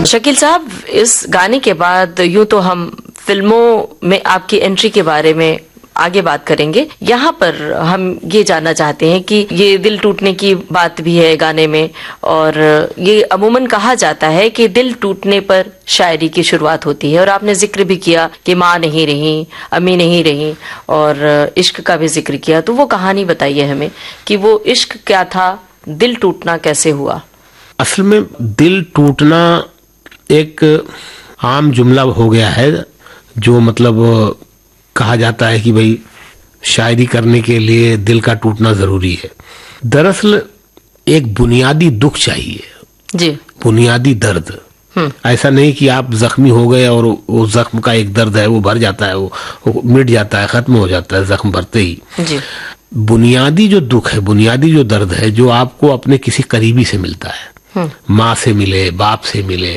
शकील साहब, इस गाने के बाद यूं तो हम फिल्मों में आपकी एंट्री के बारे में आगे बात करेंगे, यहाँ पर हम ये जानना चाहते हैं कि ये दिल टूटने की बात भी है गाने में, और ये अमूमन कहा जाता है कि दिल टूटने पर शायरी की शुरुआत होती है, और आपने जिक्र भी किया कि माँ नहीं रही, अम्मी नहीं रही, और इश्क का भी जिक्र किया। तो वो कहानी बताइए हमें कि वो इश्क क्या था, दिल टूटना कैसे हुआ? असल में दिल टूटना एक आम जुमला हो गया है, जो मतलब कहा जाता है कि भाई शायरी करने के लिए दिल का टूटना जरूरी है। दरअसल एक बुनियादी दुख चाहिए जी, बुनियादी दर्द। ऐसा नहीं कि आप जख्मी हो गए और वो जख्म का एक दर्द है वो भर जाता है, वो मिट जाता है, खत्म हो जाता है जख्म भरते ही जी। बुनियादी जो दुख है, बुनियादी जो दर्द है, जो आपको अपने किसी करीबी से मिलता है, माँ से मिले, बाप से मिले,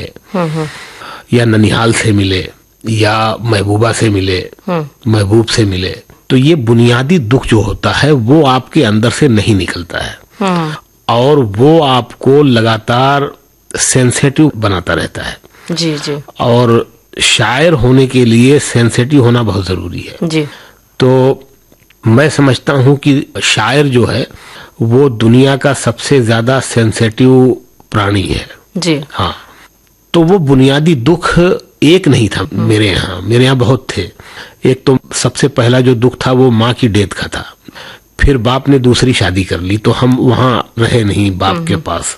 या ननिहाल से मिले, या महबूबा से मिले, महबूब से मिले, तो ये बुनियादी दुख जो होता है वो आपके अंदर से नहीं निकलता है, और वो आपको लगातार सेंसिटिव बनाता रहता है। जी जी। और शायर होने के लिए सेंसिटिव होना बहुत जरूरी है जी। तो मैं समझता हूँ कि शायर जो है वो दुनिया का सबसे ज्यादा सेंसिटिव प्राणी है। जी हाँ, तो वो बुनियादी दुख एक नहीं था मेरे यहाँ बहुत थे। एक तो सबसे पहला जो दुख था वो माँ की डेथ का था। फिर बाप ने दूसरी शादी कर ली तो हम वहां रहे नहीं बाप के पास,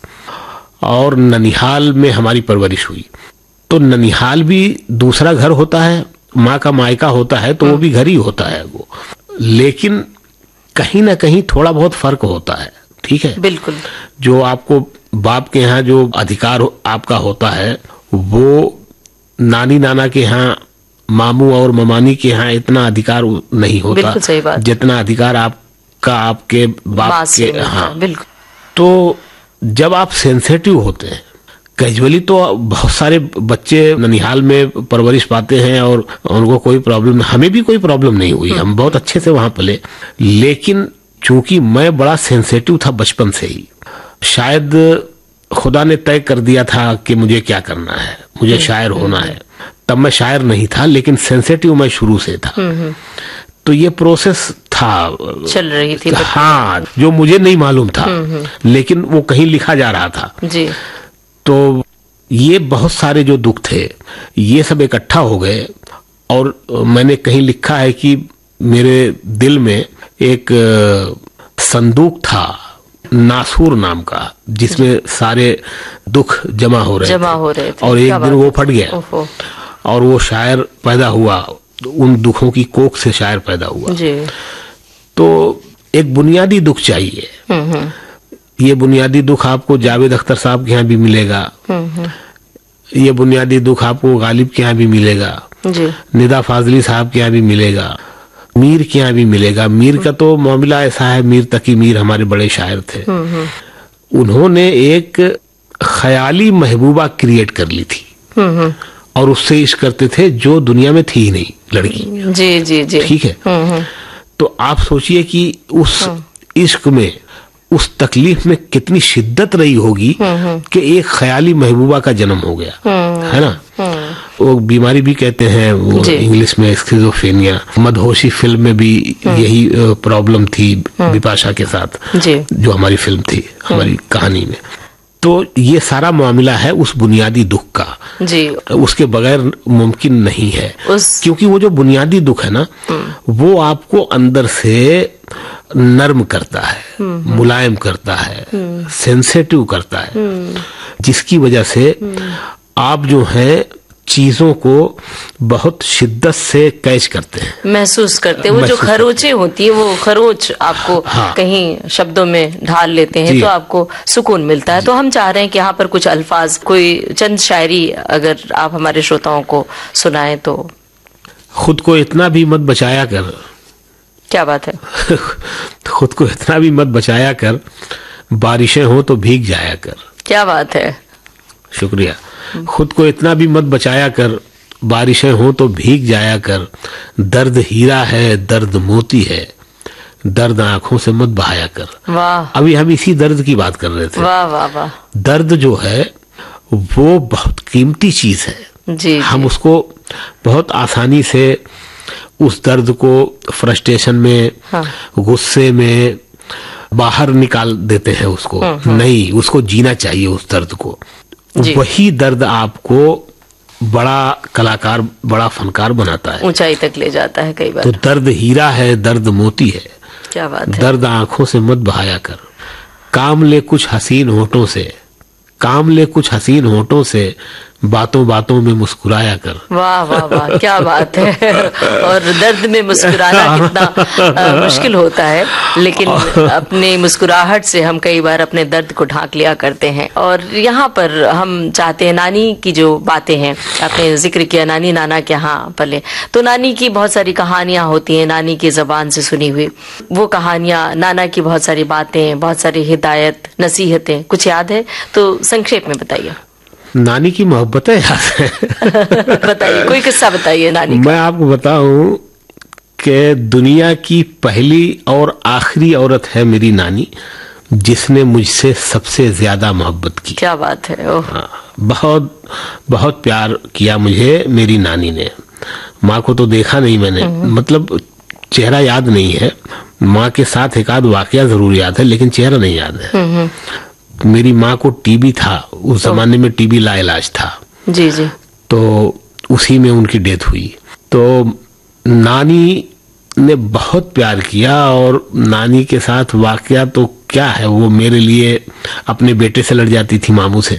और ननिहाल में हमारी परवरिश हुई। तो ननिहाल भी दूसरा घर होता है, माँ का मायका होता है, तो वो भी घर ही होता है वो, लेकिन कहीं ना कहीं थोड़ा बहुत फर्क होता है। ठीक है, बिल्कुल। जो आपको बाप के यहाँ जो अधिकार आपका होता है वो नानी नाना के यहाँ, मामू और ममानी के यहाँ इतना अधिकार नहीं होता, सही बात। जितना अधिकार आपका आपके बाप के। हाँ, बिल्कुल। तो जब आप सेंसिटिव होते हैं, कैजुअली तो बहुत सारे बच्चे ननिहाल में परवरिश पाते हैं और उनको कोई प्रॉब्लम, हमें भी कोई प्रॉब्लम नहीं हुई, हम बहुत अच्छे से वहां पले। लेकिन चूंकि मैं बड़ा सेंसिटिव था बचपन से ही, शायद खुदा ने तय कर दिया था कि मुझे क्या करना है, मुझे शायर होना है। तब मैं शायर नहीं था, लेकिन सेंसिटिव मैं शुरू से था। तो ये प्रोसेस था, चल रही थी। हाँ, जो मुझे नहीं मालूम था, लेकिन वो कहीं लिखा जा रहा था जी। तो ये बहुत सारे जो दुख थे ये सब इकट्ठा हो गए, और मैंने कहीं लिखा है कि मेरे दिल में एक संदूक था नासूर नाम का, जिसमें सारे दुख जमा हो रहे थे। और एक दिन वो फट गया और वो शायर पैदा हुआ, उन दुखों की कोख से शायर पैदा हुआ जी। तो एक बुनियादी दुख चाहिए। ये बुनियादी दुख आपको जावेद अख्तर साहब के यहाँ भी मिलेगा, ये बुनियादी दुख आपको गालिब के यहाँ भी मिलेगा जी। निदा फाजली साहब के यहाँ भी मिलेगा, मीर के यहाँ भी मिलेगा। मीर का तो मामला ऐसा है, मीर तकी मीर हमारे बड़े शायर थे। उन्होंने एक ख्याली महबूबा क्रिएट कर ली थी और उससे इश्क करते थे जो दुनिया में थी ही नहीं लड़की। जी जी जी। ठीक है, तो आप सोचिए कि उस इश्क में, उस तकलीफ में कितनी शिद्दत रही होगी कि एक ख्याली महबूबा का जन्म हो गया, है ना। वो बीमारी भी कहते हैं वो इंग्लिश में स्किज़ोफ्रेनिया। मदहोशी फिल्म में भी यही प्रॉब्लम थी बिपाशा के साथ, जो हमारी फिल्म थी, हमारी कहानी में। तो ये सारा मामला है उस बुनियादी दुख का जी। उसके बगैर मुमकिन नहीं है, क्योंकि वो जो बुनियादी दुख है ना, वो आपको अंदर से नर्म करता है, मुलायम करता है, सेंसिटिव करता है, जिसकी वजह से आप जो है चीजों को बहुत शिद्दत से कैच करते हैं, महसूस करते हैं। वो जो खरोचें होती है, वो खरोच आपको कहीं शब्दों में ढाल लेते हैं तो आपको सुकून मिलता है। तो हम चाह रहे हैं कि यहाँ पर कुछ अल्फाज, कोई चंद शायरी अगर आप हमारे श्रोताओं को सुनाएं तो। खुद को इतना भी मत बचाया कर। क्या बात है। खुद को इतना भी मत बचाया कर, बारिशें हो तो भीग जाया कर। क्या बात है, शुक्रिया। खुद को इतना भी मत बचाया कर, बारिशें हो तो भीग जाया कर। दर्द हीरा है, दर्द मोती है, दर्द आंखों से मत बहाया कर। वाह। अभी हम इसी दर्द की बात कर रहे थे। वाह वाह वाह। दर्द जो है वो बहुत कीमती चीज है। जी, हम उसको बहुत आसानी से उस दर्द को फ्रस्ट्रेशन में, गुस्से में बाहर निकाल देते हैं उसको। नहीं, उसको जीना चाहिए उस दर्द को। वही दर्द आपको बड़ा कलाकार, बड़ा फनकार बनाता है, ऊंचाई तक ले जाता है कई बार। तो दर्द हीरा है, दर्द मोती है। क्या बात है। दर्द आंखों से मत बहाया कर, काम ले कुछ हसीन होठों से, काम ले कुछ हसीन होठों से, बातों बातों में मुस्कुराया कर। वाह वाह वाह, क्या बात है। और दर्द में मुस्कुराना कितना मुश्किल होता है, लेकिन अपनी मुस्कुराहट से हम कई बार अपने दर्द को ढांक लिया करते हैं। और यहाँ पर हम चाहते हैं, नानी की जो बातें हैं, आपने जिक्र किया नानी नाना के यहाँ पले, तो नानी की बहुत सारी कहानियां होती हैं, नानी की जबान से सुनी हुई वो कहानियां, नाना की बहुत सारी बातें, बहुत सारी हिदायत, नसीहतें, कुछ याद है तो संक्षेप में बताइए। नानी की मोहब्बतें याद है। बताइए, कोई किस्सा बताइए नानी का। मैं आपको बताऊं कि दुनिया की पहली और आखिरी औरत है मेरी नानी, जिसने मुझसे सबसे ज्यादा मोहब्बत की। क्या बात है। ओह। हाँ, बहुत बहुत प्यार किया मुझे मेरी नानी ने। माँ को तो देखा नहीं मैंने, मतलब चेहरा याद नहीं है। माँ के साथ एक आध वाकया जरूर याद है, लेकिन चेहरा नहीं याद है। मेरी माँ को टीबी था, उस जमाने में टीबी लाइलाज था। जी जी। तो उसी में उनकी डेथ हुई। तो नानी ने बहुत प्यार किया, और नानी के साथ वाकया तो क्या है, वो मेरे लिए अपने बेटे से लड़ जाती थी, मामू से।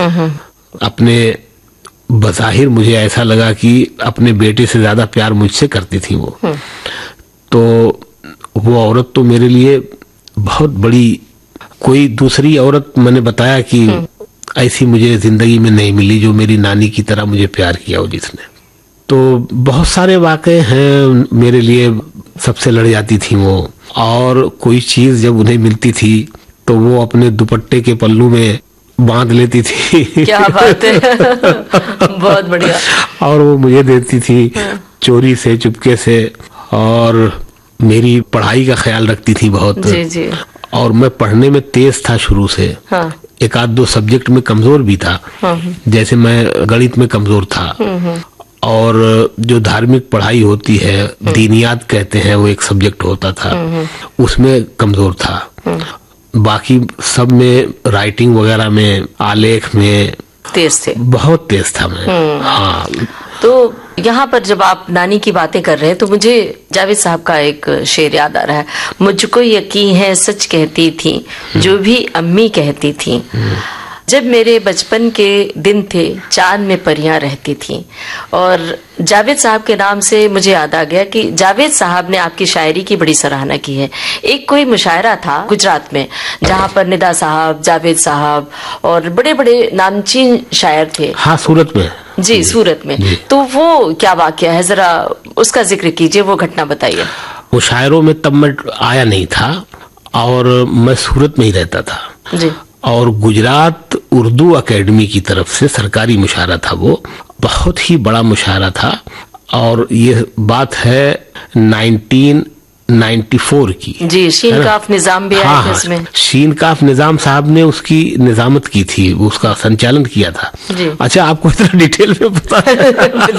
अपने बज़ाहिर मुझे ऐसा लगा कि अपने बेटे से ज्यादा प्यार मुझसे करती थी वो। तो वो औरत तो मेरे लिए बहुत बड़ी, कोई दूसरी औरत मैंने बताया कि ऐसी मुझे जिंदगी में नहीं मिली जो मेरी नानी की तरह मुझे प्यार किया हो जिसने। तो बहुत सारे वाकये हैं मेरे लिए, सबसे लड़ जाती थी वो। और कोई चीज जब उन्हें मिलती थी तो वो अपने दुपट्टे के पल्लू में बांध लेती थी। क्या बात है। बहुत बढ़िया। और वो मुझे देती थी चोरी से, चुपके से। और मेरी पढ़ाई का ख्याल रखती थी बहुत। जी जी। और मैं पढ़ने में तेज था शुरू से। हाँ। एक आध दो सब्जेक्ट में कमजोर भी था। जैसे मैं गणित में कमजोर था। और जो धार्मिक पढ़ाई होती है, दीनियात कहते हैं, वो एक सब्जेक्ट होता था, उसमें कमजोर था। बाकी सब में, राइटिंग वगैरह में, आलेख में तेज थे। बहुत तेज था मैं। हाँ। तो यहाँ पर जब आप नानी की बातें कर रहे हैं तो मुझे जावेद साहब का एक शेर याद आ रहा है। मुझको यकीन है सच कहती थी जो भी अम्मी कहती थी, जब मेरे बचपन के दिन थे चांद में परियां रहती थीं। और जावेद साहब के नाम से मुझे याद आ गया कि जावेद साहब ने आपकी शायरी की बड़ी सराहना की है। एक कोई मुशायरा था गुजरात में जहां पर निदा साहब, जावेद साहब और बड़े बड़े नामचीन शायर थे। हाँ, सूरत में। जी, सूरत में। तो वो क्या वाकया है, जरा उसका जिक्र कीजिए, वो घटना बताइए। मुशायरों में तब मैं आया नहीं था और मैं सूरत में ही रहता था जी। और गुजरात उर्दू एकेडमी की तरफ से सरकारी मुशायरा था, वो बहुत ही बड़ा मुशायरा था। और ये बात है 1994 की। जी, शीन काफ निजाम भी आया था इसमें। शीन काफ निजाम साहब ने उसकी निजामत की थी, उसका संचालन किया था। जी। अच्छा, आपको इतना डिटेल में पता है?